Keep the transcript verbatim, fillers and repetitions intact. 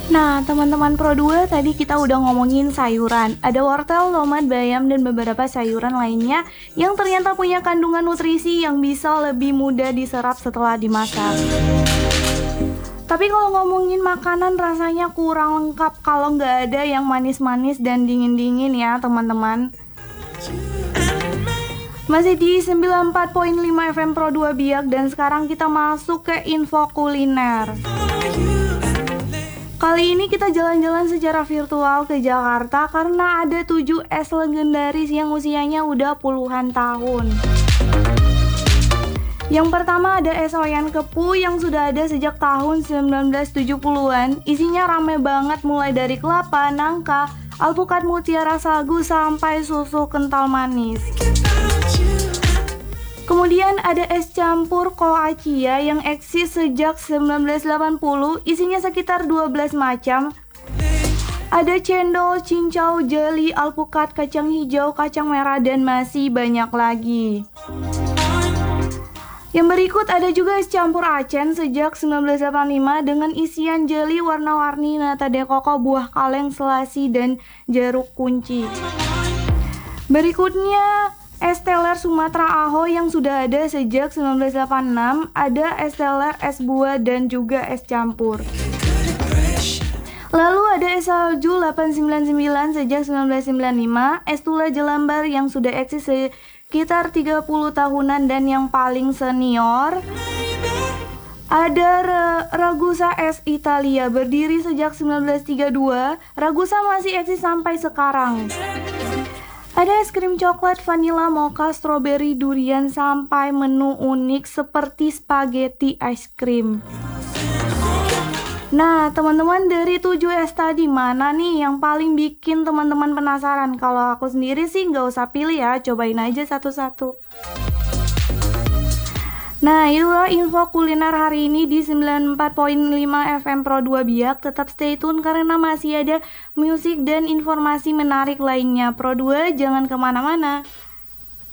Nah, teman-teman Pro dua, tadi kita udah ngomongin sayuran. Ada wortel, tomat, bayam, dan beberapa sayuran lainnya yang ternyata punya kandungan nutrisi yang bisa lebih mudah diserap setelah dimasak. Tapi kalau ngomongin makanan rasanya kurang lengkap kalau nggak ada yang manis-manis dan dingin-dingin ya teman-teman. Masih di sembilan puluh empat koma lima F M Pro dua Biak dan sekarang kita masuk ke info kuliner. Kali ini kita jalan-jalan secara virtual ke Jakarta karena ada tujuh es legendaris yang usianya udah puluhan tahun. Yang pertama ada es Oyen Kepu yang sudah ada sejak tahun sembilan belas tujuh puluhan. Isinya rame banget mulai dari kelapa, nangka, alpukat mutiara sagu sampai susu kental manis. Kemudian ada es campur Koachia yang eksis sejak sembilan belas delapan puluh, isinya sekitar dua belas macam. Ada cendol, cincau, jeli, alpukat, kacang hijau, kacang merah, dan masih banyak lagi. Yang berikut ada juga es campur Acen sejak sembilan belas delapan puluh lima dengan isian jeli warna-warni, nata de coco, buah kaleng, selasi, dan jeruk kunci. Berikutnya es teler Sumatera Aho yang sudah ada sejak sembilan belas delapan puluh enam, ada es teler, es buah, dan juga es campur. Lalu ada es salju delapan sembilan sembilan sejak sembilan belas sembilan puluh lima, es tula jelambar yang sudah eksis sekitar tiga puluh tahunan dan yang paling senior. Ada Ragusa es Italia berdiri sejak sembilan belas tiga puluh dua, Ragusa masih eksis sampai sekarang. Ada es krim coklat, vanila, mocha, stroberi, durian, sampai menu unik seperti spaghetti ice cream. Nah, teman-teman, dari tujuh es tadi mana nih yang paling bikin teman-teman penasaran? Kalau aku sendiri sih nggak usah pilih ya, cobain aja satu-satu. Nah, itulah info kuliner hari ini di sembilan puluh empat koma lima F M Pro dua Biak. Tetap stay tune karena masih ada musik dan informasi menarik lainnya. Pro dua, jangan kemana-mana.